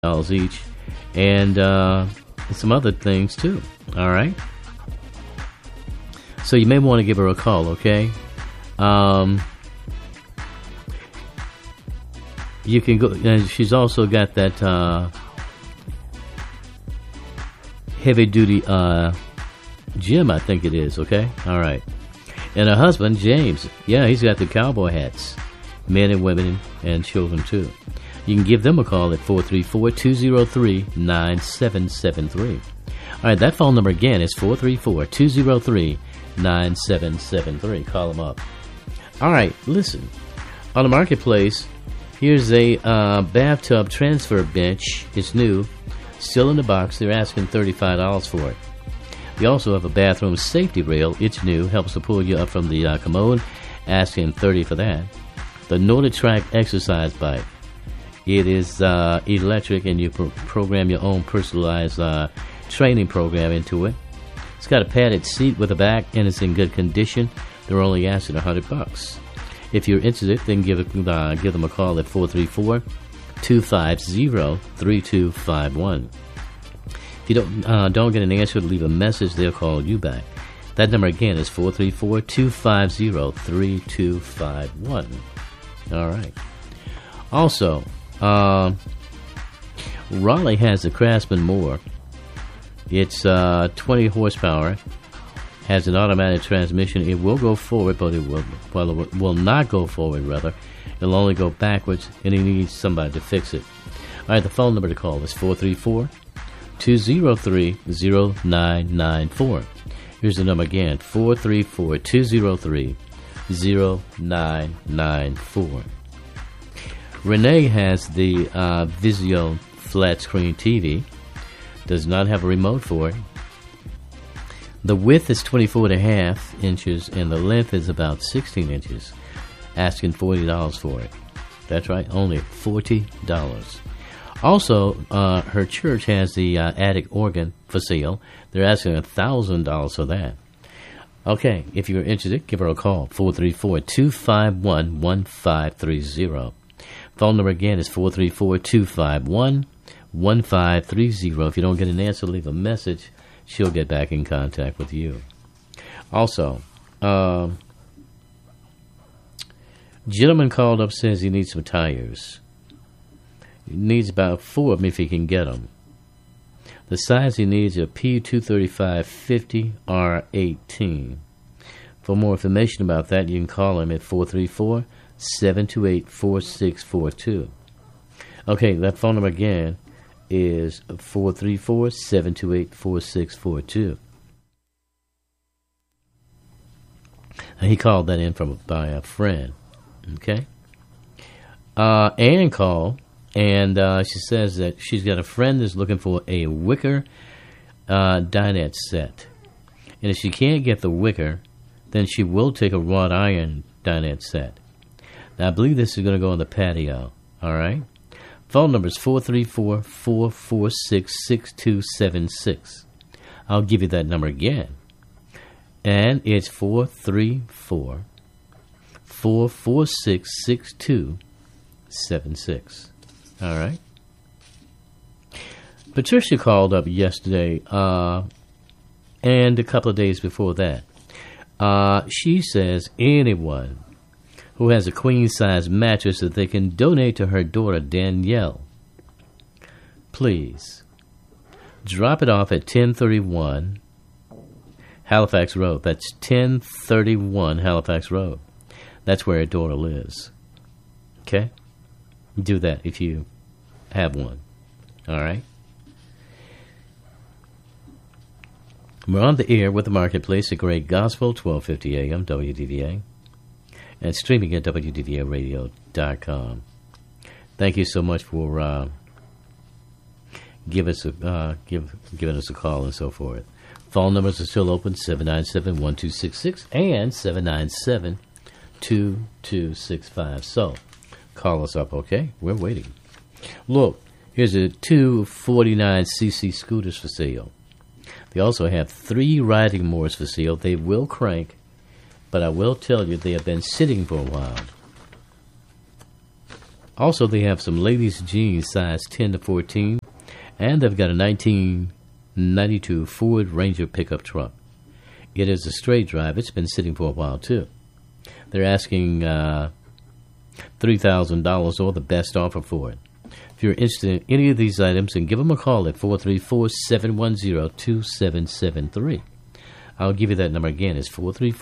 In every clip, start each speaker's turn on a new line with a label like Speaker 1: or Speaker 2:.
Speaker 1: $50 each, and some other things too. All right. So you may want to give her a call, okay? You can go, and she's also got that heavy duty gym, I think it is, okay? All right. And her husband, James, yeah, he's got the cowboy hats, men and women and children too. You can give them a call at 434-203-9773. All right, that phone number again is 434-203-9773. Call them up. All right, listen. On the marketplace, here's a bathtub transfer bench. It's new, still in the box. They're asking $35 for it. We also have a bathroom safety rail. It's new, helps to pull you up from the commode. Asking $30 for that. The NordicTrack exercise bike. It is electric, and you program your own personalized training program into it. It's got a padded seat with a back, and it's in good condition. They're only asking $100. If you're interested, then give them a call at 434-250-3251. If you don't get an answer, leave a message. They'll call you back. That number again is 434-250-3251. All right. Also, Raleigh has the Craftsman mower. It's 20 horsepower, has an automatic transmission. It will go forward, but it will not go forward, rather. It'll only go backwards, and it needs somebody to fix it. All right, the phone number to call is 434-203-0994. Here's the number again, 434-203-0994. Renee has the Vizio flat screen TV. Does not have a remote for it. The width is 24.5 inches, and the length is about 16 inches. Asking $40 for it. That's right, only $40. Also, her church has the attic organ for sale. They're asking $1,000 for that. Okay, if you're interested, give her a call, 434-251-1530. Phone number again is 434-251-1530. If you don't get an answer, leave a message. She'll get back in contact with you. Also, gentleman called up, says he needs some tires. He needs about 4 of them if he can get them. The size he needs are P235-50R18. For more information about that, you can call him at 434-728-4642. Okay, that phone number again is 434-728-4642. He called that in by a friend. Okay. Ann called, and she says that she's got a friend that's looking for a wicker dinette set. And if she can't get the wicker, then she will take a wrought iron dinette set. Now, I believe this is going to go on the patio. All right? Phone number is 434-446-6276. I'll give you that number again. And it's 434-446-6276. All right? Patricia called up yesterday and a couple of days before that. She says anyone who has a queen-size mattress that they can donate to her daughter, Danielle, please drop it off at 1031 Halifax Road. That's 1031 Halifax Road. That's where her daughter lives. Okay? Do that if you have one. All right? We're on the air with the Marketplace, a great gospel, 1250 AM, WDVA, and streaming at WDVAradio.com. Thank you so much for giving us a call and so forth. Phone numbers are still open, 797-1266 and 797-2265. So, call us up, okay? We're waiting. Look, here's a 249cc scooters for sale. They also have 3 riding mowers for sale. They will crank, but I will tell you they have been sitting for a while. Also, they have some ladies' jeans size 10 to 14, and they've got a 1992 Ford Ranger pickup truck. It is a straight drive. It's been sitting for a while, too. They're asking $3,000 or the best offer for it. If you're interested in any of these items, then give them a call at 434-710-2773. I'll give you that number again. It's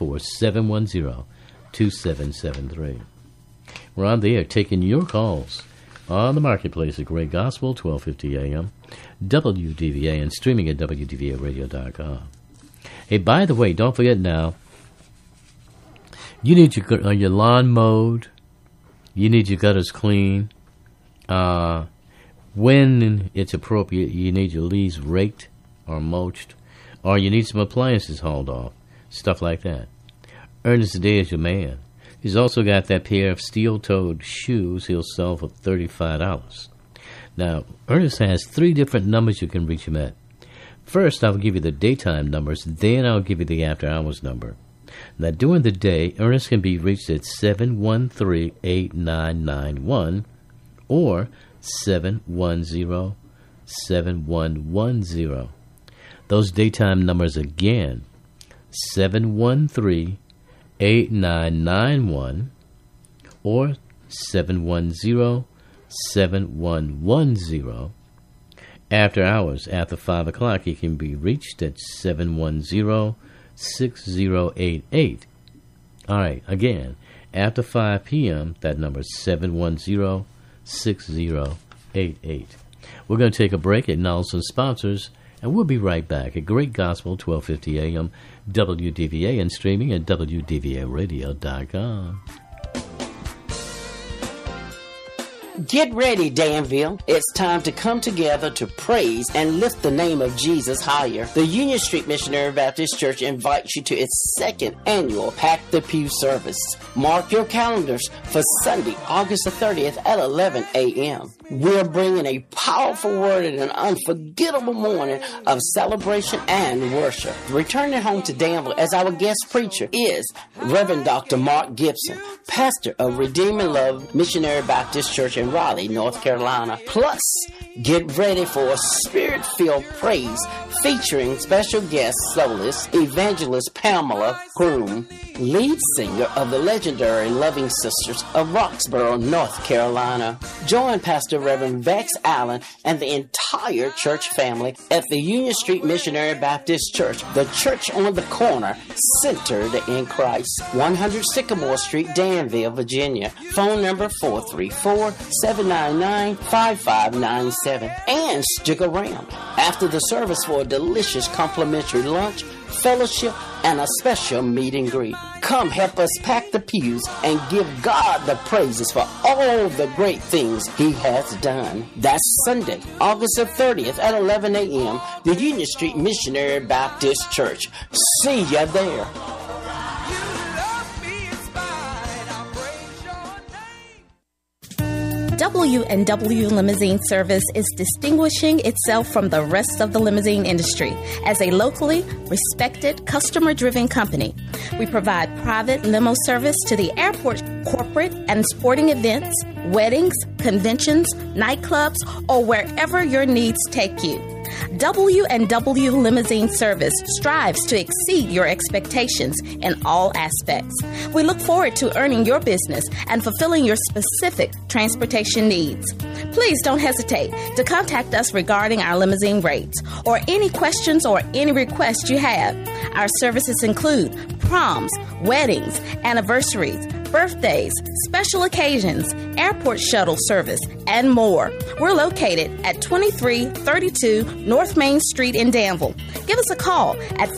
Speaker 1: 434-710-2773. We're on the air taking your calls on the Marketplace at Great Gospel, 1250 AM, WDVA, and streaming at WDVAradio.com. Hey, by the way, don't forget now, you need your lawn mowed. You need your gutters clean. When it's appropriate, you need your leaves raked or mulched, or you need some appliances hauled off, stuff like that. Ernest Day is your man. He's also got that pair of steel-toed shoes he'll sell for $35. Now, Ernest has 3 different numbers you can reach him at. First, I'll give you the daytime numbers, then I'll give you the after-hours number. Now, during the day, Ernest can be reached at 713-8991 or 710-7110. Those daytime numbers again, 713-8991 or 710-7110. After hours, after 5 o'clock, he can be reached at 710-6088. All right, again, after 5 p.m., that number is 710-6088. We're going to take a break, acknowledge some sponsors, and we'll be right back at Great Gospel, 1250 AM, WDVA, and streaming at WDVAradio.com.
Speaker 2: Get ready, Danville. It's time to come together to praise and lift the name of Jesus higher. The Union Street Missionary Baptist Church invites you to its 2nd annual Pack the Pew service. Mark your calendars for Sunday, August the 30th at 11 a.m. We're bringing a powerful word and an unforgettable morning of celebration and worship. Returning home to Danville as our guest preacher is Reverend Dr. Mark Gibson, pastor of Redeeming Love Missionary Baptist Church in Raleigh, North Carolina. Plus, get ready for a spirit-filled praise featuring special guest soloist, evangelist Pamela Groom, lead singer of the legendary Loving Sisters of Roxborough, North Carolina. Join Pastor Reverend Vex Allen and the entire church family at the Union Street Missionary Baptist Church, the church on the corner, centered in Christ. 100 Sycamore Street, Danville, Virginia. Phone number 434-799-5597. And stick around after the service for a delicious complimentary lunch, fellowship, and a special meet and greet. Come help us pack the pews and give God the praises for all the great things He has done. That's Sunday, August the 30th at 11 a.m., the Union Street Missionary Baptist Church. See ya there.
Speaker 3: W&W Limousine Service is distinguishing itself from the rest of the limousine industry as a locally respected, customer-driven company. We provide private limo service to the airport, corporate and sporting events, weddings, conventions, nightclubs, or wherever your needs take you. W&W Limousine Service strives to exceed your expectations in all aspects. We look forward to earning your business and fulfilling your specific transportation needs. Please don't hesitate to contact us regarding our limousine rates or any questions or any requests you have. Our services include proms, weddings, anniversaries, birthdays, special occasions, airport shuttle service, and more. We're located at 2332 North Main Street in Danville. Give us a call at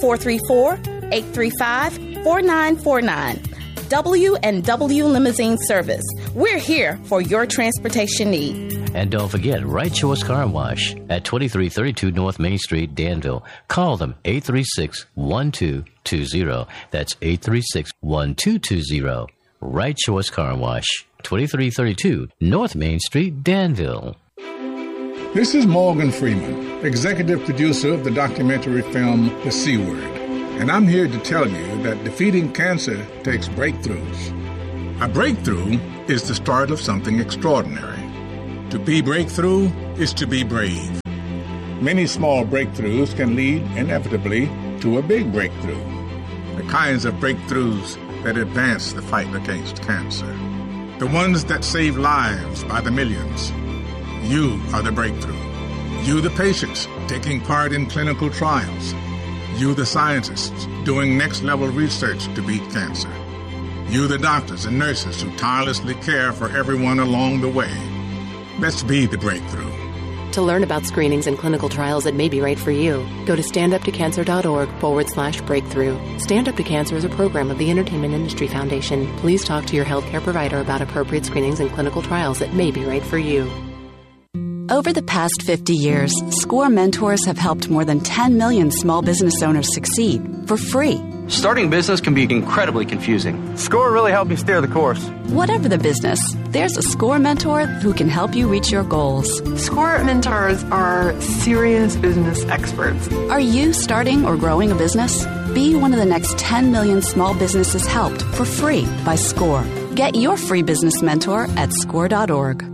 Speaker 3: 434-835-4949. W&W Limousine Service. We're here for your transportation need.
Speaker 1: And don't forget, Right Choice Car Wash at 2332 North Main Street, Danville. Call them 836-1220. That's 836-1220. Right Choice Car Wash, 2332 North Main Street, Danville.
Speaker 4: This is Morgan Freeman, executive producer of the documentary film The C Word, and I'm here to tell you that defeating cancer takes breakthroughs. A breakthrough is the start of something extraordinary. To be breakthrough is to be brave. Many small breakthroughs can lead inevitably to a big breakthrough. The kinds of breakthroughs that advance the fight against cancer. The ones that save lives by the millions. You are the breakthrough. You the patients taking part in clinical trials. You the scientists doing next-level research to beat cancer. You the doctors and nurses who tirelessly care for everyone along the way. Let's be the breakthrough.
Speaker 5: To learn about screenings and clinical trials that may be right for you, go to standuptocancer.org/breakthrough. Stand Up to Cancer is a program of the Entertainment Industry Foundation. Please talk to your healthcare provider about appropriate screenings and clinical trials that may be right for you.
Speaker 6: Over the past 50 years, SCORE mentors have helped more than 10 million small business owners succeed for free.
Speaker 7: Starting business can be incredibly confusing.
Speaker 8: SCORE really helped me steer the course.
Speaker 6: Whatever the business, there's a SCORE mentor who can help you reach your goals.
Speaker 9: SCORE mentors are serious business experts.
Speaker 6: Are you starting or growing a business? Be one of the next 10 million small businesses helped for free by SCORE. Get your free business mentor at SCORE.org.